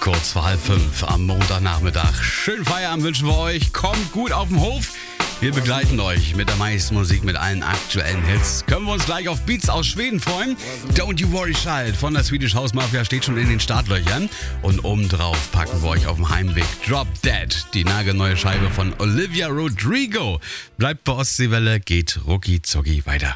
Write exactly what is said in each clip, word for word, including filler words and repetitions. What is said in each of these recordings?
Kurz vor halb fünf am Montagnachmittag. Schönen Feierabend wünschen wir euch. Kommt gut auf den Hof. Wir begleiten euch mit der meisten Musik, mit allen aktuellen Hits. Können wir uns gleich auf Beats aus Schweden freuen? Don't You Worry Child von der Swedish House Mafia steht schon in den Startlöchern. Und obendrauf packen wir euch auf dem Heimweg Drop Dead, die nagelneue Scheibe von Olivia Rodrigo. Bleibt bei Ostseewelle, geht rucki zucki weiter.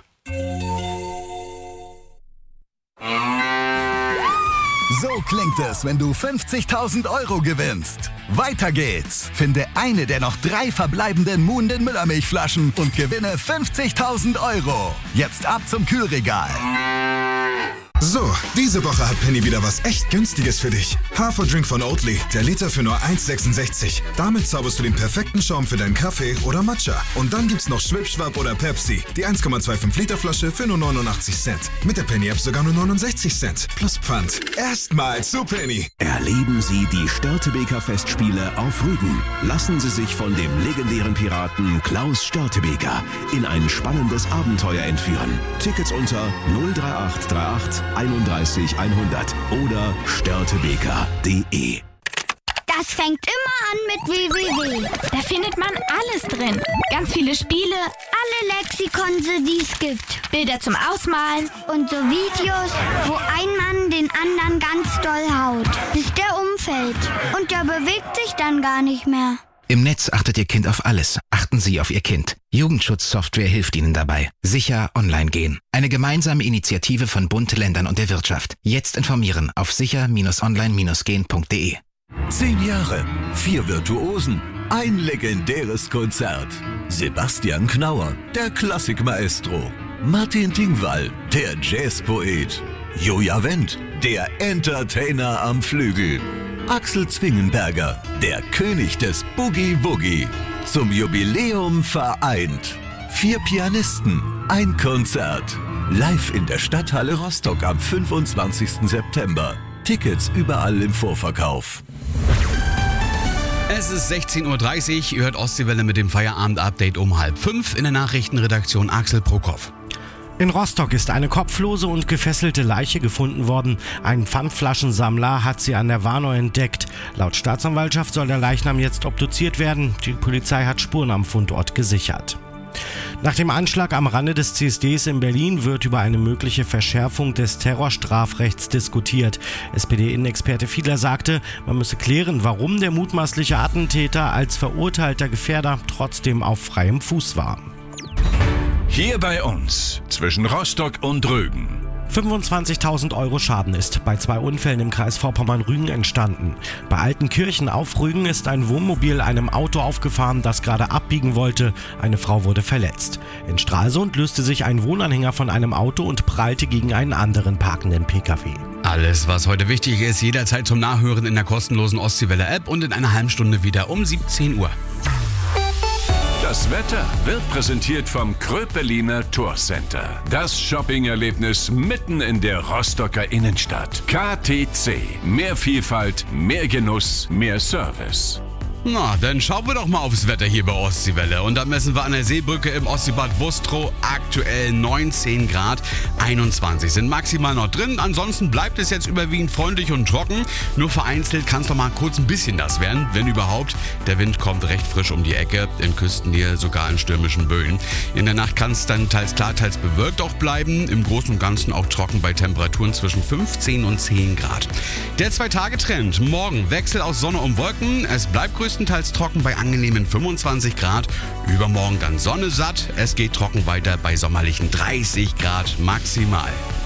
So klingt es, wenn du fünfzigtausend Euro gewinnst. Weiter geht's. Finde eine der noch drei verbleibenden Muhnden Müllermilchflaschen und gewinne fünfzigtausend Euro. Jetzt ab zum Kühlregal. So, diese Woche hat Penny wieder was echt Günstiges für dich. Haferdrink von Oatly, der Liter für nur eins sechsundsechzig. Damit zauberst du den perfekten Schaum für deinen Kaffee oder Matcha. Und dann gibt's noch Schwipschwapp oder Pepsi, die eins Komma fünfundzwanzig Liter Flasche für nur neunundachtzig Cent. Mit der Penny-App sogar nur neunundsechzig Cent. Plus Pfand. Erstmal zu Penny. Erleben Sie die Störtebeker Festspiele auf Rügen. Lassen Sie sich von dem legendären Piraten Klaus Störtebeker in ein spannendes Abenteuer entführen. Tickets unter null drei acht drei acht einunddreißig hundert oder störtebeker punkt de. Das fängt immer an mit www. Da findet man alles drin. Ganz viele Spiele, Alle Lexikonse, die es gibt. Bilder zum Ausmalen. Und so Videos, wo ein Mann den anderen ganz doll haut, bis der umfällt. Und der bewegt sich dann gar nicht mehr. Im Netz achtet Ihr Kind auf alles. Achten Sie auf Ihr Kind. Jugendschutzsoftware hilft Ihnen dabei. Sicher online gehen. Eine gemeinsame Initiative von Bund, Ländern und der Wirtschaft. Jetzt informieren auf sicher online gehen punkt de. Zehn Jahre, vier Virtuosen, ein legendäres Konzert. Sebastian Knauer, der Klassikmaestro. Martin Tingwall, der Jazzpoet. Joja Wendt, der Entertainer am Flügel. Axel Zwingenberger, der König des Boogie-Woogie. Zum Jubiläum vereint. Vier Pianisten, ein Konzert. Live in der Stadthalle Rostock am fünfundzwanzigsten September. Tickets überall im Vorverkauf. Es ist sechzehn Uhr dreißig, ihr hört Ostseewelle mit dem Feierabend-Update um halb fünf in der Nachrichtenredaktion Axel Prokop. In Rostock ist eine kopflose und gefesselte Leiche gefunden worden. Ein Pfandflaschensammler hat sie an der Warnow entdeckt. Laut Staatsanwaltschaft soll der Leichnam jetzt obduziert werden. Die Polizei hat Spuren am Fundort gesichert. Nach dem Anschlag am Rande des C S Ds in Berlin wird über eine mögliche Verschärfung des Terrorstrafrechts diskutiert. S P D-Innenexperte Fiedler sagte, man müsse klären, warum der mutmaßliche Attentäter als verurteilter Gefährder trotzdem auf freiem Fuß war. Hier bei uns, zwischen Rostock und Rügen. fünfundzwanzigtausend Euro Schaden ist bei zwei Unfällen im Kreis Vorpommern-Rügen entstanden. Bei Altenkirchen auf Rügen ist ein Wohnmobil einem Auto aufgefahren, das gerade abbiegen wollte. Eine Frau wurde verletzt. In Stralsund löste sich ein Wohnanhänger von einem Auto und prallte gegen einen anderen parkenden Pkw. Alles, was heute wichtig ist, jederzeit zum Nachhören in der kostenlosen Ostseewelle-App und in einer halben Stunde wieder um siebzehn Uhr. Das Wetter wird präsentiert vom Kröpeliner Tourcenter. Das Shopping-Erlebnis mitten in der Rostocker Innenstadt. K T C. Mehr Vielfalt, mehr Genuss, mehr Service. Na, dann schauen wir doch mal aufs Wetter hier bei Ostseewelle. Und da messen wir an der Seebrücke im Ostseebad Wustrow aktuell neunzehn Grad, einundzwanzig sind maximal noch drin. Ansonsten bleibt es jetzt überwiegend freundlich und trocken. Nur vereinzelt kann es noch mal kurz ein bisschen nass werden, wenn überhaupt. Der Wind kommt recht frisch um die Ecke, in Küstennähe sogar in stürmischen Böen. In der Nacht kann es dann teils klar, teils bewölkt auch bleiben. Im Großen und Ganzen auch trocken bei Temperaturen zwischen fünfzehn und zehn Grad. Der Zwei-Tage-Trend. Morgen Wechsel aus Sonne und Wolken. Es bleibt größtenteils größtenteils trocken bei angenehmen fünfundzwanzig Grad. Übermorgen dann Sonne satt. Es geht trocken weiter bei sommerlichen dreißig Grad maximal.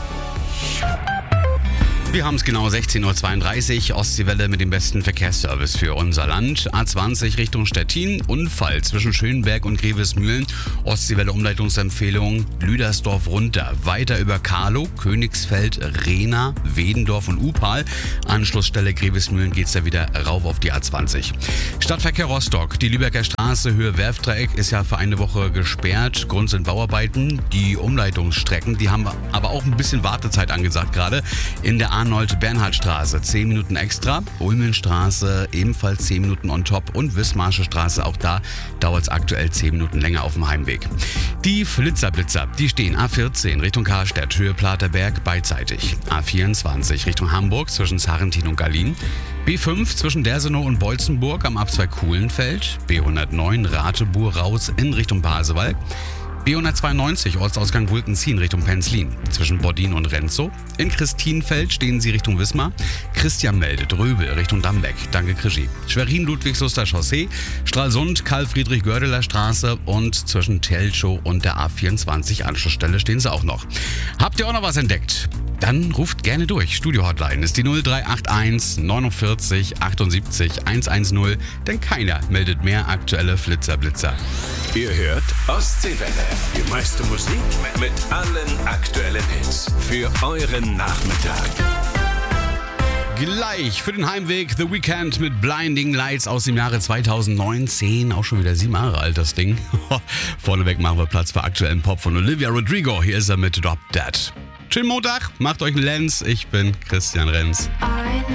Wir haben es genau sechzehn Uhr zweiunddreißig, Ostseewelle mit dem besten Verkehrsservice für unser Land. A zwanzig Richtung Stettin, Unfall zwischen Schönberg und Grevesmühlen. Ostseewelle Umleitungsempfehlung, Lüdersdorf runter, weiter über Karlow, Königsfeld, Rehna, Wedendorf und Upal. Anschlussstelle Grevesmühlen geht's da wieder rauf auf die A zwanzig. Stadtverkehr Rostock, die Lübecker Straße Höhe Werftdreieck ist ja für eine Woche gesperrt. Grund sind Bauarbeiten. Die Umleitungsstrecken, die haben aber auch ein bisschen Wartezeit angesagt gerade. In der A Arnold-Bernhard-Straße zehn Minuten extra. Ulmenstraße ebenfalls zehn Minuten on top. Und Wismarsche Straße, auch da dauert es aktuell zehn Minuten länger auf dem Heimweg. Die Flitzerblitzer, die stehen A vierzehn Richtung Karstadt, Höhe Platerberg beidseitig. A vierundzwanzig Richtung Hamburg zwischen Sarrentin und Gallien. B fünf zwischen Dersenow und Bolzenburg am Abzweig Kuhlenfeld. B hundertneun Ratebuhr raus in Richtung Pasewalk. B hundertzweiundneunzig Ortsausgang Wulkenzien Richtung Penzlin zwischen Boddin und Renzow. In Christinfeld stehen Sie Richtung Wismar. Christian meldet Röbel Richtung Dambeck. Danke Krischi. Schwerin Ludwigsuster Chaussee. Stralsund Karl-Friedrich-Gördeler Straße und zwischen Telchow und der A vierundzwanzig Anschlussstelle stehen Sie auch noch. Habt ihr auch noch was entdeckt? Dann ruft gerne durch. Studio-Hotline ist die null drei acht eins neunundvierzig achtundsiebzig hundertzehn, denn keiner meldet mehr aktuelle Flitzerblitzer. Ihr hört Ostseewelle. Die meiste Musik mit allen aktuellen Hits. Für euren Nachmittag. Gleich für den Heimweg The Weeknd mit Blinding Lights aus dem Jahre zweitausendneunzehn. Auch schon wieder sieben Jahre alt, das Ding. Vorneweg machen wir Platz für aktuellen Pop von Olivia Rodrigo. Hier ist er mit Drop Dead. Schönen Montag, macht euch einen Lenz. Ich bin Christian Renz. I